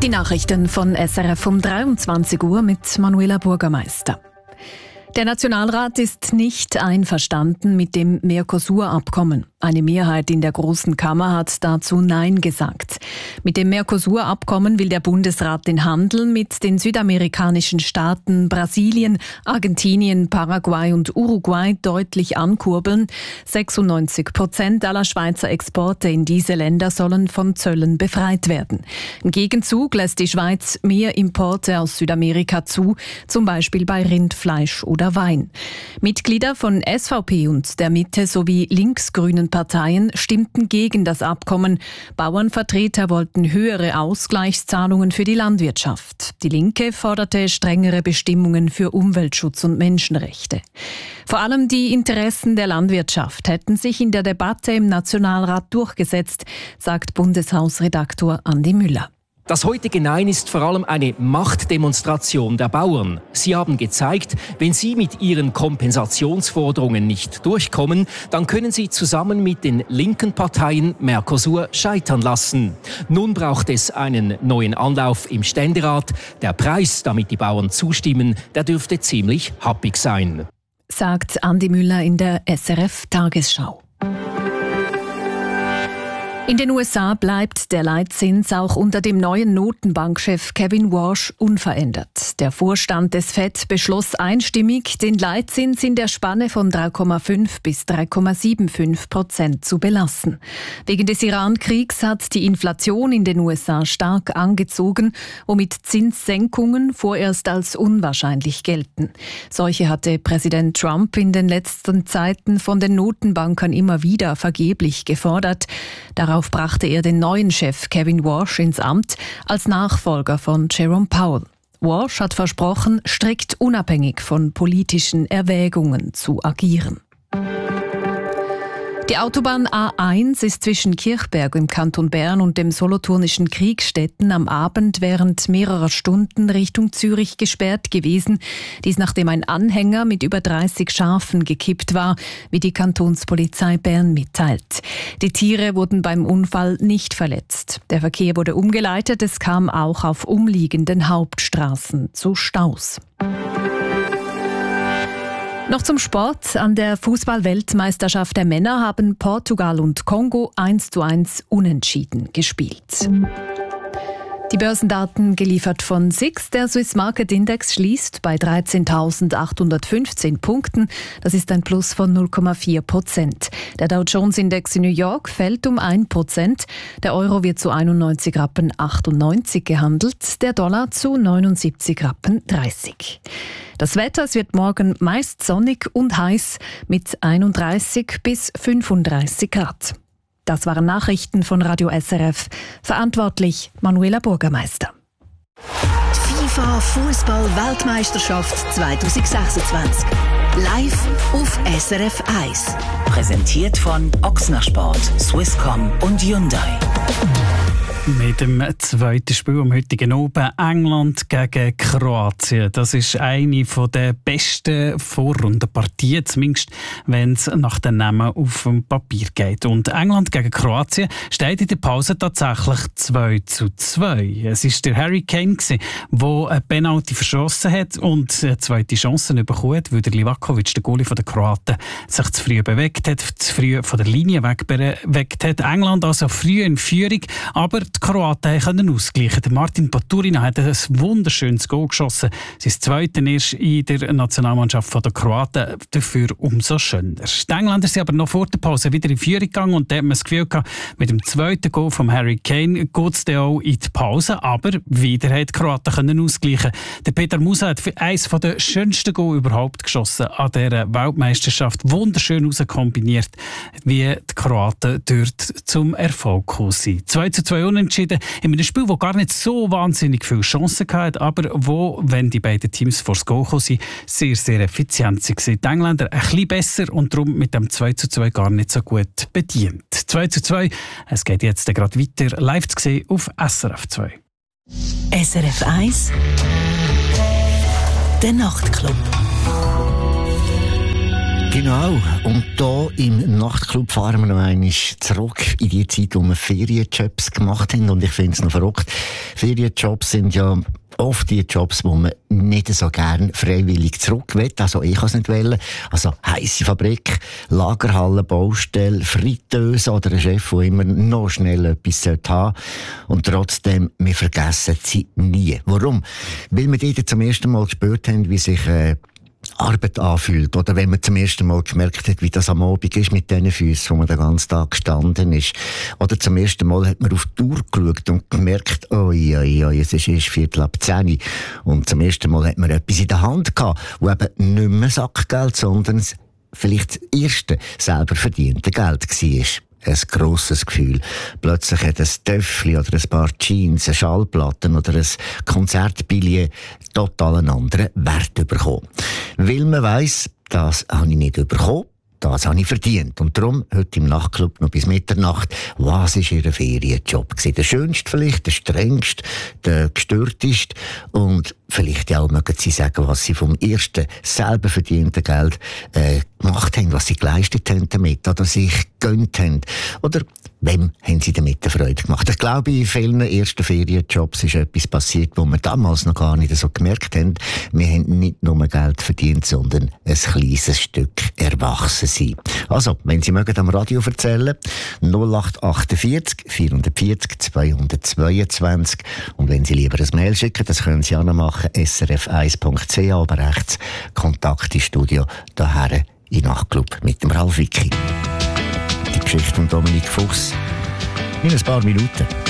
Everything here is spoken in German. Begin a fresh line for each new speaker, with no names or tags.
Die Nachrichten von SRF um 23 Uhr mit Manuela Bürgermeister. Der Nationalrat ist nicht einverstanden mit dem Mercosur-Abkommen. Eine Mehrheit in der Großen Kammer hat dazu Nein gesagt. Mit dem Mercosur-Abkommen will der Bundesrat den Handel mit den südamerikanischen Staaten Brasilien, Argentinien, Paraguay und Uruguay deutlich ankurbeln. 96% aller Schweizer Exporte in diese Länder sollen von Zöllen befreit werden. Im Gegenzug lässt die Schweiz mehr Importe aus Südamerika zu, zum Beispiel bei Rindfleisch oder Wein. Mitglieder von SVP und der Mitte sowie linksgrünen Parteien stimmten gegen das Abkommen. Bauernvertreter wollten höhere Ausgleichszahlungen für die Landwirtschaft. Die Linke forderte strengere Bestimmungen für Umweltschutz und Menschenrechte. Vor allem die Interessen der Landwirtschaft hätten sich in der Debatte im Nationalrat durchgesetzt, sagt Bundeshausredaktor Andi Müller.
Das heutige Nein ist vor allem eine Machtdemonstration der Bauern. Sie haben gezeigt, wenn sie mit ihren Kompensationsforderungen nicht durchkommen, dann können sie zusammen mit den linken Parteien Mercosur scheitern lassen. Nun braucht es einen neuen Anlauf im Ständerat. Der Preis, damit die Bauern zustimmen, der dürfte ziemlich happig sein,
sagt Andi Müller in der SRF-Tagesschau. In den USA bleibt der Leitzins auch unter dem neuen Notenbankchef Kevin Warsh unverändert. Der Vorstand des FED beschloss einstimmig, den Leitzins in der Spanne von 3,5 bis 3,75% zu belassen. Wegen des Iran-Kriegs hat die Inflation in den USA stark angezogen, womit Zinssenkungen vorerst als unwahrscheinlich gelten. Solche hatte Präsident Trump in den letzten Zeiten von den Notenbankern immer wieder vergeblich gefordert. Darauf brachte er den neuen Chef Kevin Warsh ins Amt als Nachfolger von Jerome Powell. Warsh hat versprochen, strikt unabhängig von politischen Erwägungen zu agieren. Die Autobahn A1 ist zwischen Kirchberg im Kanton Bern und dem solothurnischen Kriegstetten am Abend während mehrerer Stunden Richtung Zürich gesperrt gewesen. Dies nachdem ein Anhänger mit über 30 Schafen gekippt war, wie die Kantonspolizei Bern mitteilt. Die Tiere wurden beim Unfall nicht verletzt. Der Verkehr wurde umgeleitet, es kam auch auf umliegenden Hauptstraßen zu Staus. Noch zum Sport. An der Fußball-Weltmeisterschaft der Männer haben Portugal und Kongo 1:1 unentschieden gespielt. Die Börsendaten geliefert von SIX. Der Swiss Market Index schließt bei 13.815 Punkten. Das ist ein Plus von 0,4%. Der Dow Jones Index in New York fällt um 1%. Der Euro wird zu 91,98 Rappen gehandelt, der Dollar zu 79,30 Rappen. Das Wetter, es wird morgen meist sonnig und heiß mit 31 bis 35 Grad. Das waren Nachrichten von Radio SRF. Verantwortlich Manuela Bürgermeister.
FIFA Fußball-Weltmeisterschaft 2026. Live auf SRF 1. Präsentiert von Ochsner Sport, Swisscom und Hyundai.
Mit dem zweiten Spiel am heutigen Abend England gegen Kroatien. Das ist eine der besten Vorrundenpartien, zumindest wenn es nach den Namen auf dem Papier geht. Und England gegen Kroatien steht in der Pause tatsächlich 2:2. Es war der Harry Kane, der eine Penalty verschossen hat und eine zweite Chance bekommen hat, weil der Livakovic, der Goalie der Kroaten, sich zu früh bewegt hat, zu früh von der Linie wegbewegt hat. England also früh in Führung, aber die Kroaten können ausgleichen. Martin Baturina hat ein wunderschönes Goal geschossen. Sein zweites erst in der Nationalmannschaft der Kroaten, dafür umso schöner. Die Engländer sind aber noch vor der Pause wieder in Führung gegangen und da hat man das Gefühl gehabt, mit dem zweiten Goal von Harry Kane geht es dann auch in die Pause, aber wieder hat die Kroaten können ausgleichen. Der Peter Musa hat eines der schönsten Goal überhaupt geschossen an dieser Weltmeisterschaft. Wunderschön rauskombiniert, wie die Kroaten dort zum Erfolg gekommen sind. 2:2 unentschieden in einem Spiel, das gar nicht so wahnsinnig viele Chancen hatte, aber wo, wenn die beiden Teams vor das Goal gekommen sind, sehr, sehr effizient waren. Die Engländer ein bisschen besser und darum mit dem 2:2 gar nicht so gut bedient. 2:2, es geht jetzt gerade weiter, live zu sehen auf SRF 2.
SRF 1 Der Nachtclub.
Genau. Und hier im Nachtclub fahren wir noch einmal zurück in die Zeit, wo wir Ferienjobs gemacht haben. Und ich finde es noch verrückt. Ferienjobs sind ja oft die Jobs, wo man nicht so gern freiwillig zurück will. Also ich kann es nicht wollen. Also heisse Fabrik, Lagerhalle, Baustelle, Fritteuse oder ein Chef, der immer noch schnell etwas haben sollte. Und trotzdem, wir vergessen sie nie. Warum? Weil wir dort zum ersten Mal gespürt haben, wie sich Arbeit anfühlt. Oder wenn man zum ersten Mal gemerkt hat, wie das am Abend ist mit diesen Füßen, wo man den ganzen Tag gestanden ist. Oder zum ersten Mal hat man auf die Uhr geschaut und gemerkt, es ist erst 9:45. Und zum ersten Mal hat man etwas in der Hand gehabt, wo eben nicht mehr Sackgeld, sondern vielleicht das erste selber verdiente Geld war. Ein grosses Gefühl. Plötzlich hat ein Töffli oder ein paar Jeans, eine Schallplatte oder ein Konzertbillett total einen anderen Wert bekommen. Weil man weiss, das habe ich nicht bekommen, das habe ich verdient. Und darum, heute im Nachtclub noch bis Mitternacht, was war Ihr Ferienjob gewesen? Der schönste vielleicht, der strengste, der gestörteste und vielleicht auch mögen Sie sagen, was Sie vom ersten selber verdienten Geld gemacht haben, was Sie geleistet haben damit oder sich gegönnt haben. Oder wem haben Sie damit eine Freude gemacht? Ich glaube, in vielen ersten Ferienjobs ist etwas passiert, wo wir damals noch gar nicht so gemerkt haben. Wir haben nicht nur Geld verdient, sondern ein kleines Stück erwachsen sein. Also, wenn Sie mögen am Radio erzählen, 0848 440 222. Und wenn Sie lieber ein Mail schicken, das können Sie auch noch machen, srf1.ch, aber rechts Kontakt ins Studio, daher in Nachtclub mit dem Ralf Wicki. Die Geschichte von Dominik Fuchs in ein paar Minuten.